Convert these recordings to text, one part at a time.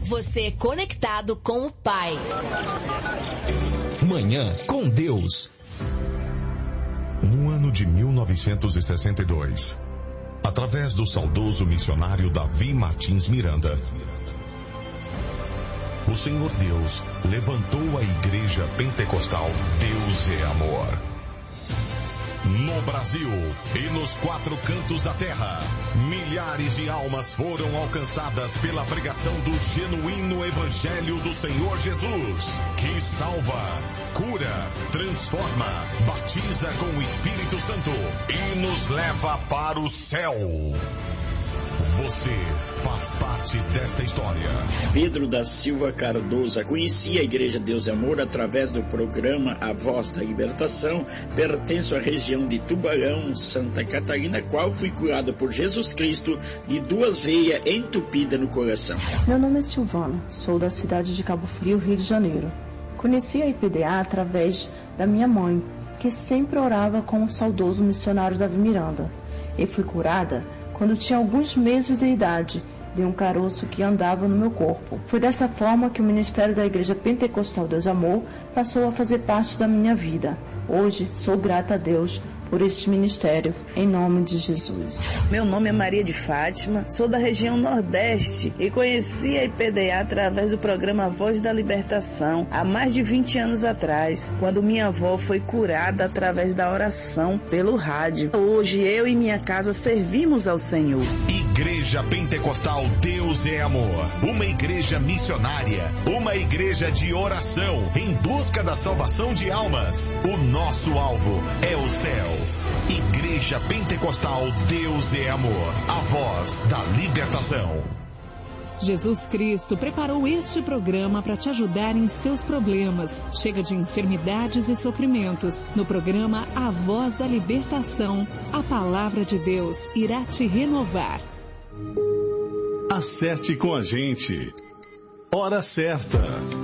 Você conectado com o Pai. Manhã com Deus. No ano de 1962, através do saudoso missionário Davi Martins Miranda, o Senhor Deus levantou a Igreja Pentecostal Deus é Amor. No Brasil e nos 4 cantos da terra, milhares de almas foram alcançadas pela pregação do genuíno Evangelho do Senhor Jesus, que salva, cura, transforma, batiza com o Espírito Santo e nos leva para o céu. Você faz parte desta história. Pedro da Silva Cardoso conhecia a Igreja Deus é Amor através do programa A Voz da Libertação. Pertenço à região de Tubarão, Santa Catarina, qual fui curado por Jesus Cristo de 2 veias entupidas no coração. Meu nome é Silvana, sou da cidade de Cabo Frio, Rio de Janeiro. Conheci a IPDA através da minha mãe, que sempre orava com o saudoso missionário Davi Miranda. E fui curada quando tinha alguns meses de idade, de um caroço que andava no meu corpo. Foi dessa forma que o ministério da Igreja Pentecostal Deus Amor passou a fazer parte da minha vida. Hoje sou grata a Deus por este ministério, em nome de Jesus. Meu nome é Maria de Fátima, sou da região Nordeste e conheci a IPDA através do programa Voz da Libertação há mais de 20 anos atrás, quando minha avó foi curada através da oração pelo rádio. Hoje eu e minha casa servimos ao Senhor. Igreja Pentecostal Deus é Amor, uma igreja missionária, uma igreja de oração em busca da salvação de almas. O nosso alvo é o céu. Igreja Pentecostal Deus é Amor, a voz da libertação. Jesus Cristo preparou este programa para te ajudar em seus problemas. Chega de enfermidades e sofrimentos. No programa A Voz da Libertação, a palavra de Deus irá te renovar. Acerte com a gente. Hora certa.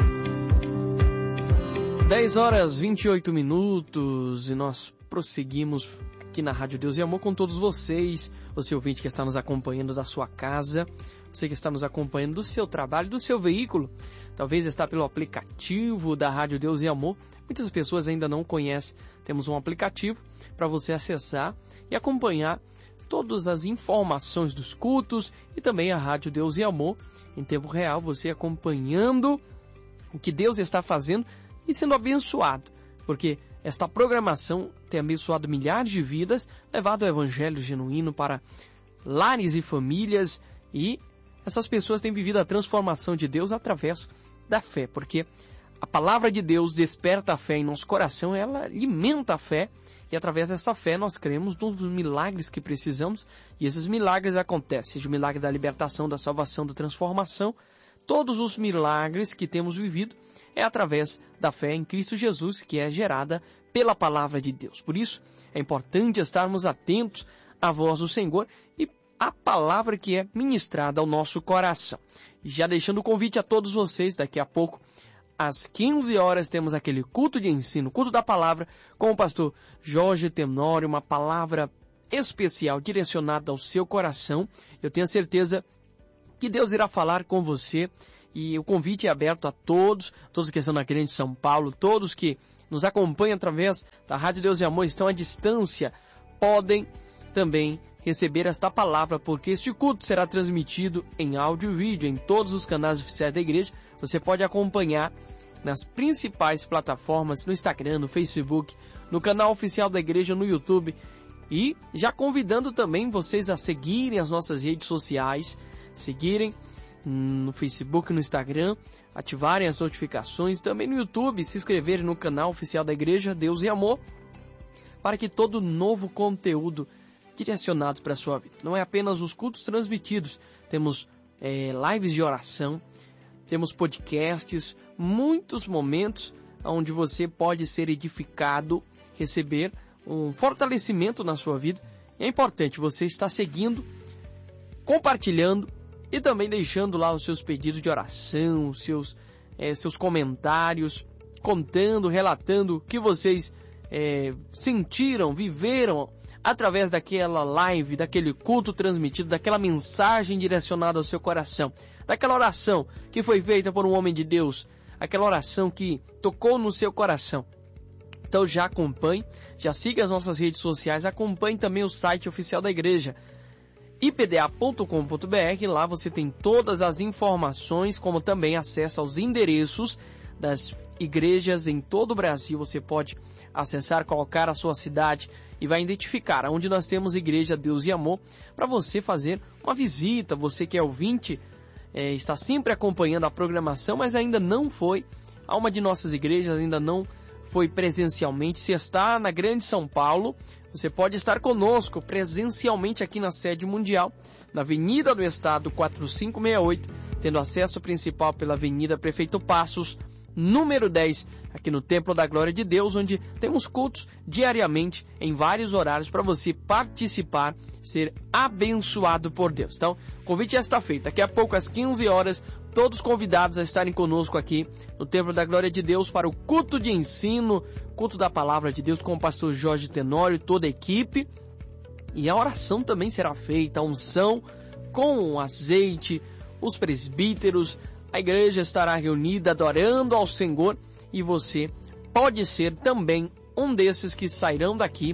10h28 e nós prosseguimos aqui na Rádio Deus e Amor com todos vocês, você ouvinte que está nos acompanhando da sua casa, você que está nos acompanhando do seu trabalho, do seu veículo, talvez está pelo aplicativo da Rádio Deus e Amor. Muitas pessoas ainda não conhecem. Temos um aplicativo para você acessar e acompanhar todas as informações dos cultos e também a Rádio Deus e Amor em tempo real, você acompanhando o que Deus está fazendo e sendo abençoado, porque esta programação tem abençoado milhares de vidas, levado o evangelho genuíno para lares e famílias, e essas pessoas têm vivido a transformação de Deus através da fé, porque a palavra de Deus desperta a fé em nosso coração, ela alimenta a fé, e através dessa fé nós cremos nos milagres que precisamos, e esses milagres acontecem, seja o milagre da libertação, da salvação, da transformação. Todos os milagres que temos vivido é através da fé em Cristo Jesus, que é gerada pela palavra de Deus. Por isso, é importante estarmos atentos à voz do Senhor e à palavra que é ministrada ao nosso coração. Já deixando o convite a todos vocês, daqui a pouco, às 15 horas, temos aquele culto de ensino, culto da palavra, com o pastor Jorge Tenório, uma palavra especial direcionada ao seu coração. Eu tenho certeza que Deus irá falar com você, e o convite é aberto a todos que estão na Grande São Paulo, todos que nos acompanham através da Rádio Deus e Amor, estão à distância, podem também receber esta palavra, porque este culto será transmitido em áudio e vídeo em todos os canais oficiais da igreja. Você pode acompanhar nas principais plataformas, no Instagram, no Facebook, no canal oficial da igreja, no YouTube, e já convidando também vocês a seguirem as nossas redes sociais, seguirem no Facebook, no Instagram, ativarem as notificações, também no YouTube, se inscreverem no canal oficial da Igreja Deus e Amor, para que todo novo conteúdo direcionado para a sua vida. Não é apenas os cultos transmitidos, temos lives de oração, temos podcasts, muitos momentos onde você pode ser edificado, receber um fortalecimento na sua vida. É importante você estar seguindo, compartilhando e também deixando lá os seus pedidos de oração, os seus comentários, contando, relatando o que vocês sentiram, viveram através daquela live, daquele culto transmitido, daquela mensagem direcionada ao seu coração, daquela oração que foi feita por um homem de Deus, aquela oração que tocou no seu coração. Então já acompanhe, já siga as nossas redes sociais, acompanhe também o site oficial da igreja, ipda.com.br. Lá você tem todas as informações, como também acesso aos endereços das igrejas em todo o Brasil. Você pode acessar, colocar a sua cidade e vai identificar onde nós temos Igreja Deus e Amor, para você fazer uma visita. Você que é ouvinte, está sempre acompanhando a programação, mas ainda não foi a uma de nossas igrejas, ainda não foi presencialmente. Se está na Grande São Paulo, você pode estar conosco presencialmente aqui na sede mundial, na Avenida do Estado 4568, tendo acesso principal pela Avenida Prefeito Passos, número 10, aqui no Templo da Glória de Deus, onde temos cultos diariamente em vários horários para você participar, ser abençoado por Deus. Então, o convite já está feito. Daqui a pouco, às 15 horas, todos convidados a estarem conosco aqui no Templo da Glória de Deus para o culto de ensino, culto da Palavra de Deus com o pastor Jorge Tenório e toda a equipe. E a oração também será feita, a unção com azeite, os presbíteros, a igreja estará reunida adorando ao Senhor e você pode ser também um desses que sairão daqui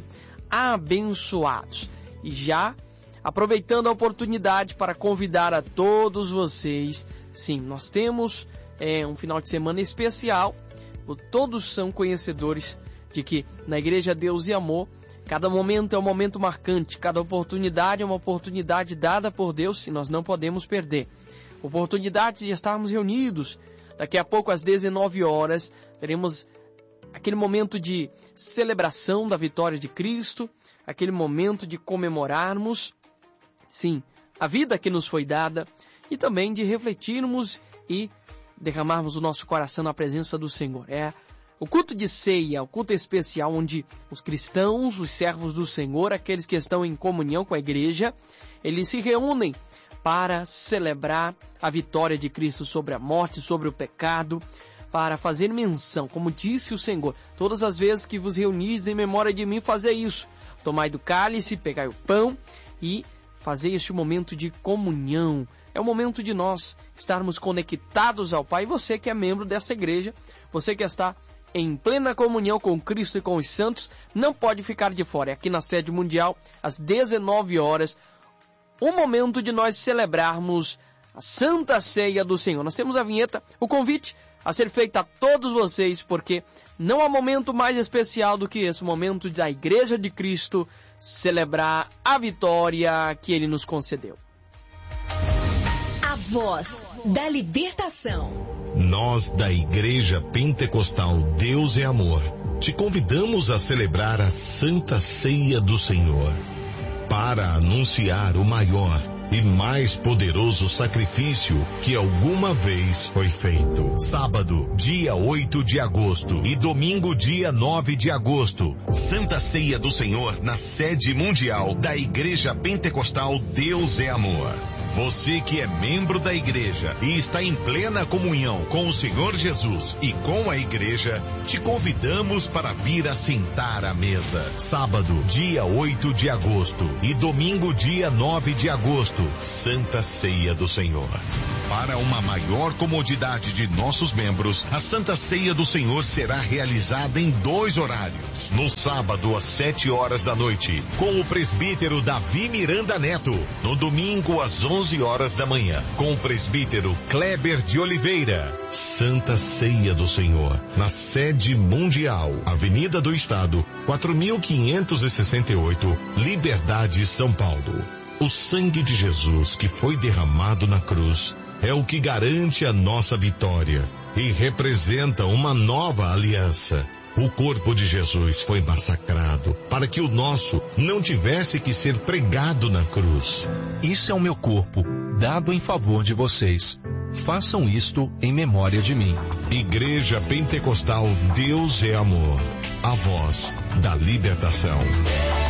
abençoados. E já aproveitando a oportunidade para convidar a todos vocês, sim, nós temos um final de semana especial. Todos são conhecedores de que na Igreja Deus e Amor, cada momento é um momento marcante, cada oportunidade é uma oportunidade dada por Deus e nós não podemos perder. Oportunidade de estarmos reunidos. Daqui a pouco, às 19 horas, teremos aquele momento de celebração da vitória de Cristo, aquele momento de comemorarmos, sim, a vida que nos foi dada e também de refletirmos e derramarmos o nosso coração na presença do Senhor. É o culto de ceia, o culto especial onde os cristãos, os servos do Senhor, aqueles que estão em comunhão com a igreja, eles se reúnem para celebrar a vitória de Cristo sobre a morte, sobre o pecado, para fazer menção, como disse o Senhor, todas as vezes que vos reunis em memória de mim, fazei isso. Tomai do cálice, pegai o pão e fazei este momento de comunhão. É o momento de nós estarmos conectados ao Pai. Você que é membro dessa igreja, você que está em plena comunhão com Cristo e com os santos, não pode ficar de fora. É aqui na sede mundial, às 19 horas, o momento de nós celebrarmos a Santa Ceia do Senhor. Nós temos a vinheta, o convite a ser feito a todos vocês, porque não há momento mais especial do que esse momento da Igreja de Cristo celebrar a vitória que Ele nos concedeu. A voz da libertação. Nós da Igreja Pentecostal Deus é Amor te convidamos a celebrar a Santa Ceia do Senhor para anunciar o maior e mais poderoso sacrifício que alguma vez foi feito. Sábado, dia 8 de agosto e domingo, dia 9 de agosto, Santa Ceia do Senhor na sede mundial da Igreja Pentecostal Deus é Amor. Você que é membro da igreja e está em plena comunhão com o Senhor Jesus e com a igreja, te convidamos para vir assentar à mesa. Sábado, dia 8 de agosto e domingo, dia 9 de agosto, Santa Ceia do Senhor. Para uma maior comodidade de nossos membros, a Santa Ceia do Senhor será realizada em 2 horários. No sábado, às 7 horas da noite, com o presbítero Davi Miranda Neto. No domingo, às 11 horas da manhã, com o presbítero Kleber de Oliveira. Santa Ceia do Senhor, na sede mundial, Avenida do Estado, 4568, Liberdade, São Paulo. O sangue de Jesus que foi derramado na cruz é o que garante a nossa vitória e representa uma nova aliança. O corpo de Jesus foi massacrado para que o nosso não tivesse que ser pregado na cruz. Isso é o meu corpo, dado em favor de vocês. Façam isto em memória de mim. Igreja Pentecostal Deus é Amor, a voz da libertação.